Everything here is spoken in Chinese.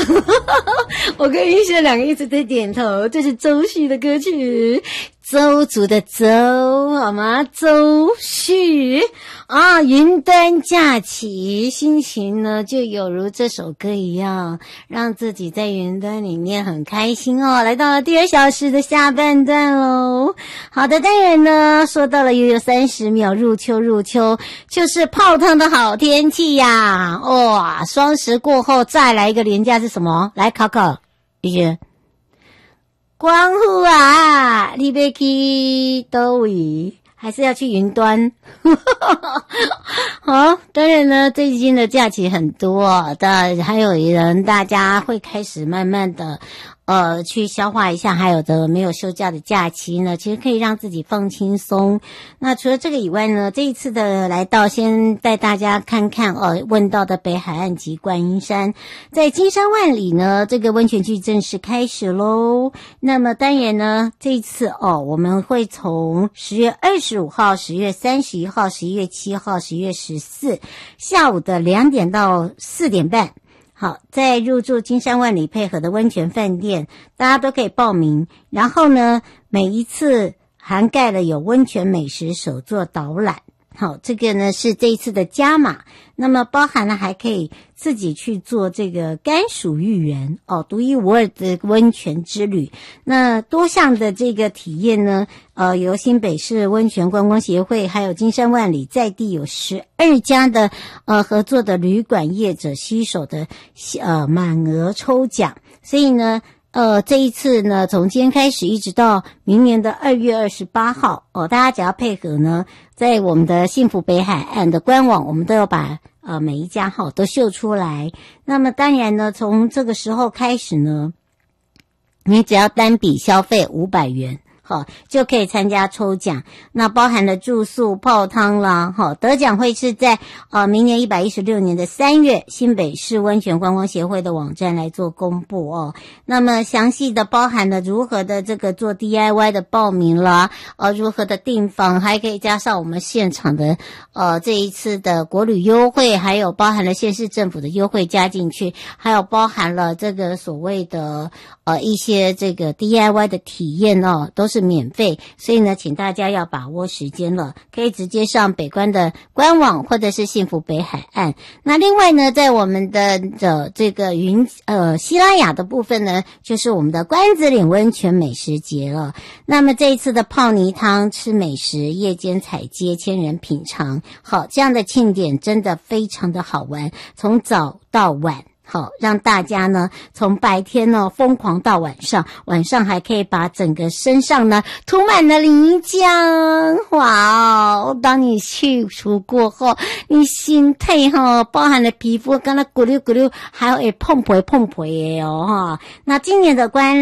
我跟玉轩两个一直在点头，这是周旭的歌曲，周族的周，好吗？周旭啊，云端假期，心情呢就有如这首歌一样，让自己在云端里面很开心哦。来到了第2小时的下半段喽。好的，当然呢，说到了又有30秒，入秋，就是泡汤的好天气呀！哇，双十过后再来一个连假是什么？来考考玉轩。光复啊，你要去哪位？还是要去云端？好，当然呢，最近的假期很多，还有人大家会开始慢慢的去消化一下，还有的没有休假的假期呢，其实可以让自己放轻松。那除了这个以外呢，这一次的来到，先带大家看看问到的北海岸及观音山，在金山万里呢，这个温泉季正式开始咯。那么当然呢，这一次我们会从10月25号、10月31号、11月7号、11月14下午的2点到4点半。好，在入住金山万里配合的温泉饭店，大家都可以报名。然后呢，每一次涵盖了有温泉美食手作导览。好，这个呢是这一次的加码，那么包含了还可以自己去做这个甘薯芋圆独一无二的温泉之旅。那多项的这个体验呢，由新北市温泉观光协会还有金山万里在地有12家的合作的旅馆业者携手的满额抽奖，所以呢这一次呢，从今天开始一直到明年的2月28号大家只要配合呢，在我们的幸福北海岸的官网，我们都要把每一家都秀出来。那么当然呢，从这个时候开始呢，你只要单笔消费500元。好，就可以参加抽奖，那包含了住宿、泡汤啦，得奖会是在明年116年的3月，新北市温泉观光协会的网站来做公布哦。那么详细的包含了如何的这个做 DIY 的报名啦，如何的订房，还可以加上我们现场的这一次的国旅优惠，还有包含了县市政府的优惠加进去，还有包含了这个所谓的一些这个 DIY 的体验都是免费，所以呢，请大家要把握时间了，可以直接上北观的官网或者是幸福北海岸。那另外呢，在我们的这个西拉雅的部分呢，就是我们的关子岭温泉美食节了。那么这一次的泡泥汤、吃美食、夜间采街、千人品尝，好，这样的庆典真的非常的好玩，从早到晚。好，让大家呢从白天呢疯狂到晚上，晚上还可以把整个身上呢涂满了泥浆。哇哦！当你去除过后，你心态包含了皮肤，刚才咕噜咕噜，还有碰皮的那今年的